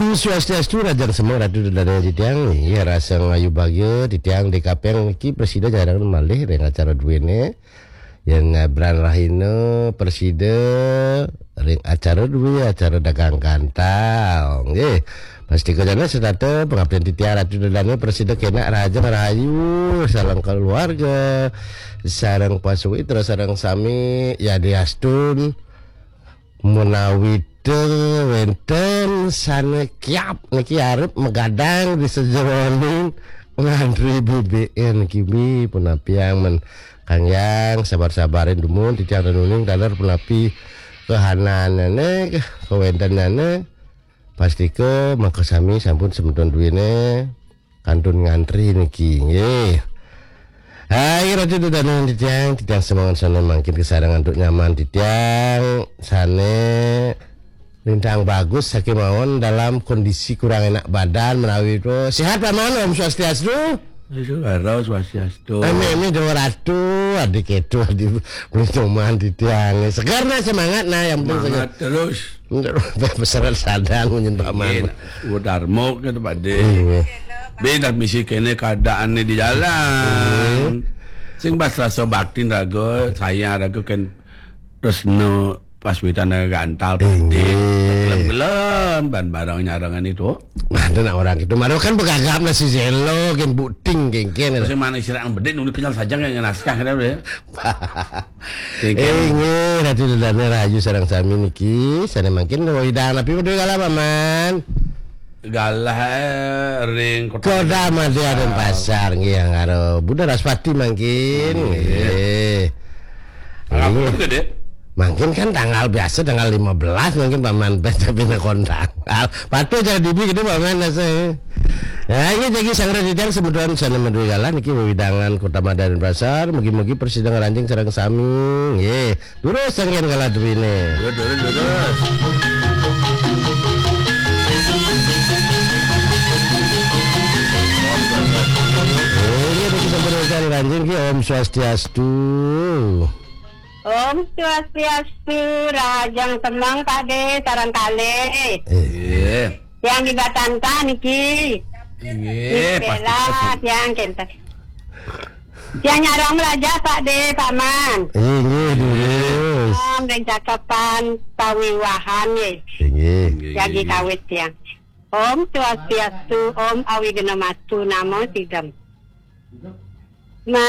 Om Swastiastu Rajang Semua Ratu Dadanya Ditiang ya rasa ngayu bagyo Ditiang DKP yang iki presiden jarang malih dengan acara duwene yang ngabran rahino presiden ring acara duwe acara dagang kantau nggih pasti kejana sedata pengabdian Ditiang Ratu Dadanya presiden kena Rajang rahayu salam keluarga sareng pasuwi terus sareng sami ya diastun menawi wenten sana kiap niki arep megadang di sejeroning ngantri BBN kimi penapiang men Kang Yang sabar-sabarin dumun Ditiang renuning dalar penapi kehananane kewentenane pasti ke maka sami sampun semeton duwene kantun ngantri niki nggih. Hai Ratu Dadanya Ditiang semangat sana makin kesarangan untuk nyaman Ditiang sane lintang bagus saking mawon dalam kondisi kurang enak badan menawi itu sehat paman Om Swastiastu. Itu karo Swastiastu. Ini dewa ratu adik itu adik pelituman Ditiang segarna semangat nah yang penting semangat terus besaran sadang menyentuh paman udarmo gitu pade beda misi kene keadaannya di jalan sing pas rasa bakti rago saya rago kan terus no pas witana gantal pade gelem-gelem ban barang nyarangan itu mana orang itu maru kan begagap nasi zelo kan buting gengken terus mana istirahat bedin udah kenyal saja yang naskah kan ya Ratu Dadanya rahayu sareng sami niki sana makin widang tapi udah galah paman galah ring kota Madya dan pasar nggih yang karo Bunda Raspati mangkin nggih mungkin kan tanggal biasa tanggal 15 mungkin paman bina kontak patu jadi dibi gitu paman saya ya ini jadi sang Ditiang sebutan sana medu jalan iki widangan kota Madya dan pasar mugi-mugi presiden ranjing sareng sami nggih durus sanggen kala duwine durus dari ranjing ki Om Swastiastu. Om Swastiastu Rajang Semang Pade sareng kalih. Yang dibatanta niki. Pasti yang kenta. Yang nyarang raja Pade paman. Durus. Om dan cakapan pawiwahan nggih. Jadi kawit yang. Om Swastiastu Om Awi Genamatu Namo Tidam.